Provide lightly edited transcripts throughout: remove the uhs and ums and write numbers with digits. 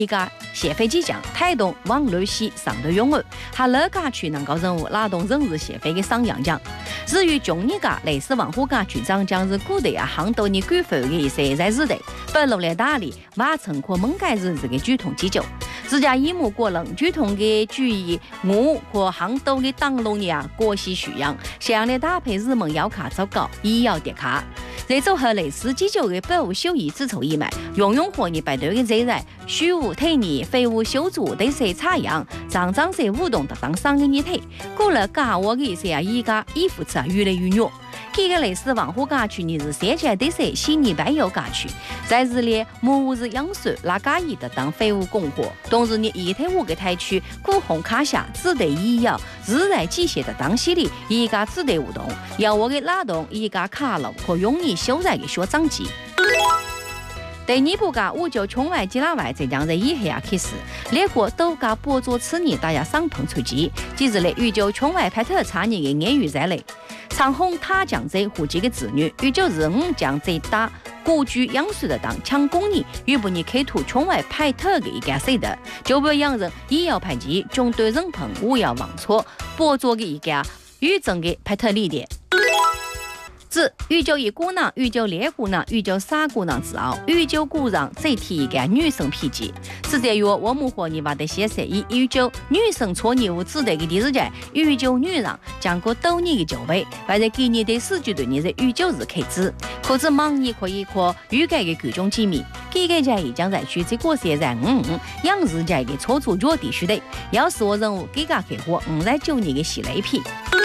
一个协会机将推动网络系上头拥护，还乐家区能够任务拉动人事协会的上扬奖。至于中年家类似文化家局长将是古代很多年官方的一些在时代，不落来大理瓦城和蒙盖日子的剧痛基酒。自家一幕过人剧痛的注意，我和很多的党农呀国系需要，像的搭配日蒙要卡糟糕，医药跌卡。这组合类似基酒的保护秀仪自筹义卖，用和你摆对的这人，虚无腿泥、废物修筑对谁差样，常常是舞动的当上的你腿，过了假我的一些一个衣服吃越来越弱。这个类似文化家区，你是写起来对谁细腻白有家区，在日里末日养水拉家义的当废物供货，同时你一天五个台区古红卡下只得医药日来机械的当系里一个只得舞动，要我给拉动一个卡路和容易修在的学长机。第二部噶我就从外及拉外这样的以下开始，列国都噶博作此年大家上碰出击，即日嘞宇宙从外拍特差年的言语在内。长虹他将这户籍的子女，宇宙人将这打古居养水的当强攻你，与不你开图从外拍特的一个谁的，就不养人也要排挤，中对人朋我要忘错，博作的一个宇宙的拍特理念。自宇宙一姑娘、宇宙烈姑娘、宇宙傻姑娘之后，宇宙鼓让这提一个女生脾气。是这月我们和你把的写色以宇宙女生错你无指的个电视剧，宇宙女人将个斗你的酒杯，为了给你的死绝对你的宇宙日开支，可是忙你可以可预改的剧中机密，给个在已将在去这个现在养日在的错处弱地区的，要是我任务给个客户来救你的洗雷皮。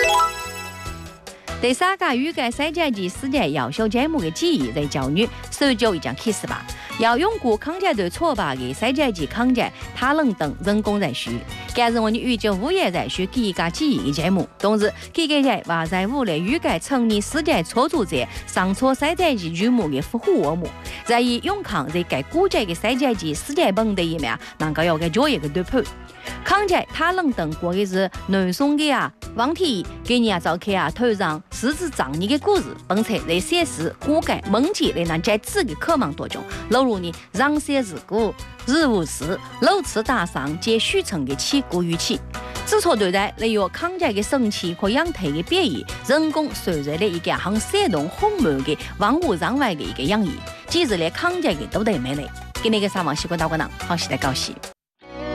第三个预改赛季及世界优秀节目的记忆在教育手就已经开始吧，要用过康家对错吧的赛季及康家他能等人工在需，但是我的宇宙物业在需给一个记忆的节目，同时给个在话在屋内预改成立世界错组者上错赛季及剧目的复活我们，在以永康在改估计的赛季及世界本的一面能够有个做一个对判。康家他能等过的是南宋的王体给你照看头上狮子仗你的故事，并且在写实骨改蒙记来那在自己渴望多中，例如你让些日故日无事露齿打上皆许成的起鼓语气，指错对待利用康家的神奇和养态的变异，人工随着的一个很闪动红满的万物让外的一个养意，即日的康家的都得美丽，给那个啥嘛习惯到个呢，好期待高兴。